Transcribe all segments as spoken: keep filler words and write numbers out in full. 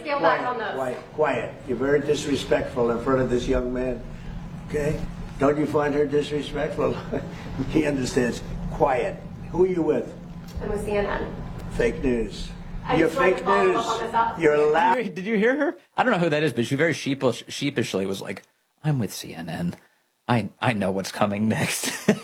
scale back on those. Quiet, quiet. You're very disrespectful in front of this young man. Okay? Don't you find her disrespectful? He understands. Quiet. Who are you with? I'm with C N N. Fake news. I You're just wanted fake to follow news. up on this up. You're allowed. Did you hear her? I don't know who that is, but she very sheepish, sheepishly was like, I'm with C N N. I, I know what's coming next.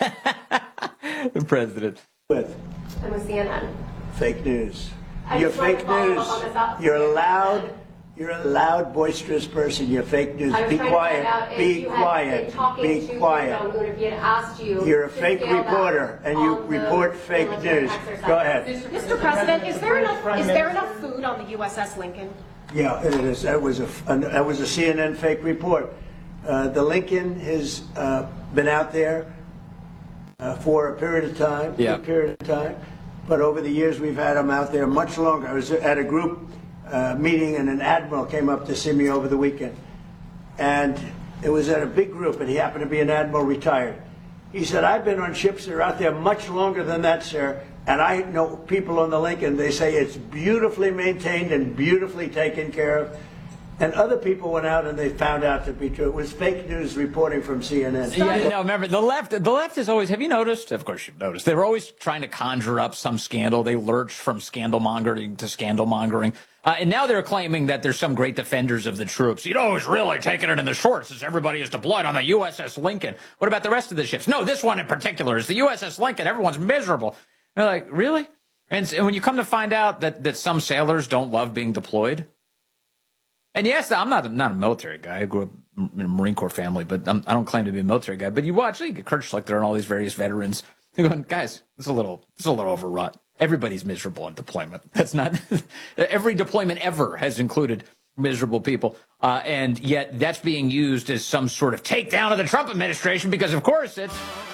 The president. With I'm with C N N. fake news. I You're just wanted fake to follow news. up on this up. You're a loud, you're a loud, boisterous person. You're fake news. I was Be trying to find out quiet. if Be you had been quiet. talking Be to quiet. Kim Jong-un, if he had asked you You're a to fake scale back reporter, and you on the report fake military news. exercises. Go ahead. Mister President, is there enough is there enough food on the U S S Lincoln? Yeah, it is. That was a that was a C N N fake report. Uh, the Lincoln has uh, been out there uh, for a period of time. Yeah. A period of time. But over the years, we've had them out there much longer. I was at a group uh, meeting, and an admiral came up to see me over the weekend, and it was at a big group, and he happened to be an admiral retired. He said, "I've been on ships that are out there much longer than that, sir." And I know people on the Lincoln, they say it's beautifully maintained and beautifully taken care of. And other people went out and they found out to be true. It was fake news reporting from C N N. Yeah, no, remember, the left, the left is always, have you noticed? Of course you've noticed. They were always trying to conjure up some scandal. They lurched from scandal mongering to scandal mongering. Uh, and now they're claiming that there's some great defenders of the troops. You know who's really taking it in the shorts is everybody is deployed on the U S S Lincoln. What about the rest of the ships? No, this one in particular is the U S S Lincoln. Everyone's miserable. They're like, really? And, and when you come to find out that, that some sailors don't love being deployed. And yes, I'm not, not a military guy. I grew up in a Marine Corps family, but I'm, I don't claim to be a military guy. But you watch, you get Kurt Schlichter and all these various veterans. They're going, guys, it's a little, it's a little overwrought. Everybody's miserable in deployment. That's not every deployment ever has included miserable people, uh, and yet that's being used as some sort of takedown of the Trump administration because, of course, it's